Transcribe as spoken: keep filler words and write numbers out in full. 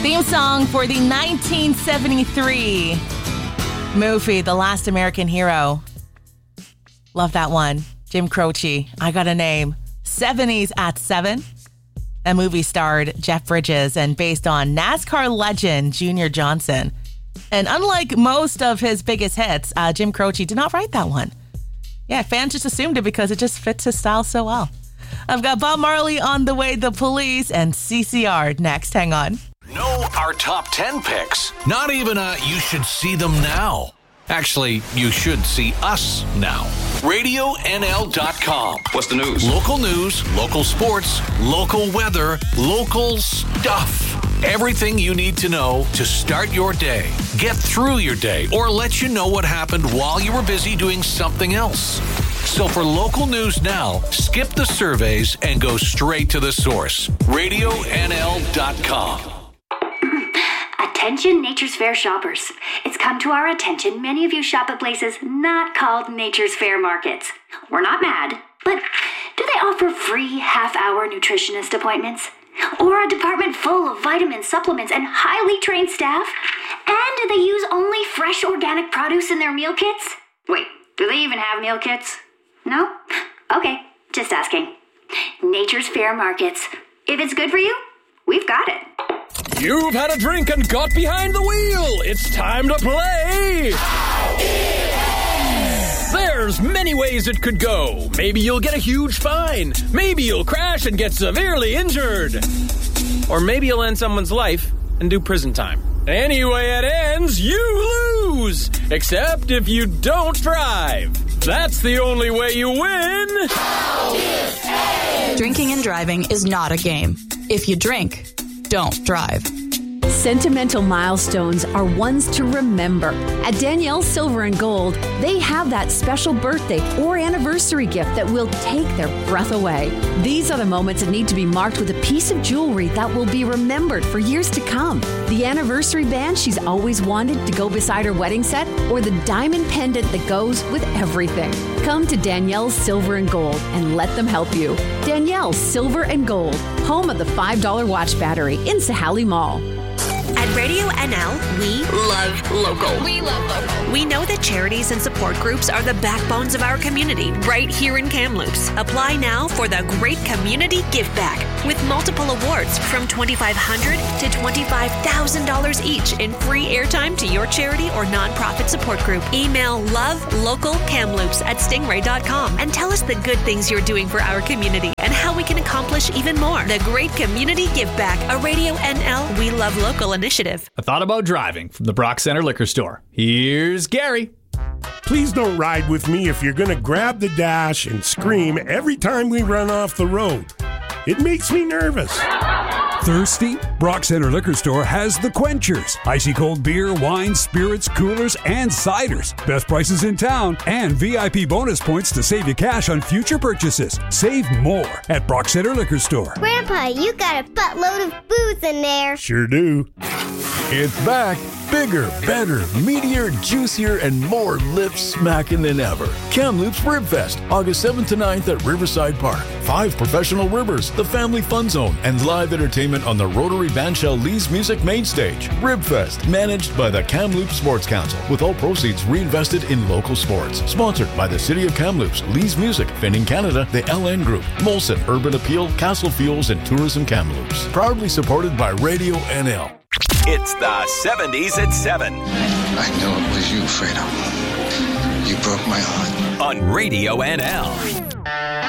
Theme song for the nineteen seventy-three movie, The Last American Hero. Love that one. Jim Croce, I Got a Name. seventies at seven. That movie starred Jeff Bridges and based on NASCAR legend Junior Johnson. And unlike most of his biggest hits, uh, Jim Croce did not write that one. Yeah, fans just assumed it because it just fits his style so well. I've got Bob Marley on the way, The Police, and C C R next. Hang on. Know our top ten picks. Not even a you should see them now. Actually, you should see us now. radio N L dot com. What's the news? Local news, local sports, local weather, local stuff. Everything you need to know to start your day, get through your day, or let you know what happened while you were busy doing something else. So for local news now, skip the surveys and go straight to the source. radio N L dot com. Attention Nature's Fair shoppers. It's come to our attention many of you shop at places not called Nature's Fair markets. We're not mad, but do they offer free half-hour nutritionist appointments? Or a department full of vitamin supplements and highly trained staff? And do they use only fresh organic produce in their meal kits? Wait, do they even have meal kits? No? Okay, just asking. Nature's Fair markets. If it's good for you, we've got it. You've had a drink and got behind the wheel. It's time to play. There's many ways it could go. Maybe you'll get a huge fine. Maybe you'll crash and get severely injured. Or maybe you'll end someone's life and do prison time. Anyway it ends, you lose. Except if you don't drive. That's the only way you win. Drinking and driving is not a game. If you drink, don't drive. Sentimental milestones are ones to remember. At Danielle's Silver and Gold, they have that special birthday or anniversary gift that will take their breath away. These are the moments that need to be marked with a piece of jewelry that will be remembered for years to come. The anniversary band she's always wanted to go beside her wedding set, or the diamond pendant that goes with everything. Come to Danielle's Silver and Gold and let them help you. Danielle's Silver and Gold, home of the five dollar watch battery in Sahali Mall. At Radio N L, we love local. We love local. We know that charities and support groups are the backbones of our community right here in Kamloops. Apply now for the Great Community Give Back with multiple awards from twenty-five hundred dollars to twenty-five thousand dollars each in free airtime to your charity or nonprofit support group. Email lovelocalkamloops at stingray dot com and tell us the good things you're doing for our community and how we can accomplish even more. The Great Community Give Back, a Radio N L We Love Local initiative. I thought about driving from the Brock Center Liquor Store. Here's Gary. Please don't ride with me if you're going to grab the dash and scream every time we run off the road. It makes me nervous. Thirsty? Brock Center Liquor Store has the Quenchers. Icy cold beer, wine, spirits, coolers, and ciders. Best prices in town and V I P bonus points to save you cash on future purchases. Save more at Brock Center Liquor Store. Grandpa, you got a buttload of booze in there. Sure do. It's back. Bigger, better, meatier, juicier, and more lip-smacking than ever. Kamloops Rib Fest, August seventh to ninth at Riverside Park. Five professional ribbers, the Family Fun Zone, and live entertainment on the Rotary Bandshell Lee's Music Main Stage. Rib Fest, managed by the Kamloops Sports Council, with all proceeds reinvested in local sports. Sponsored by the City of Kamloops, Lee's Music, Finning Canada, the L N Group, Molson, Urban Appeal, Castle Fuels, and Tourism Kamloops. Proudly supported by Radio N L. It's the seventies at seven. I know it was you, Fredo. You broke my heart. On Radio N L.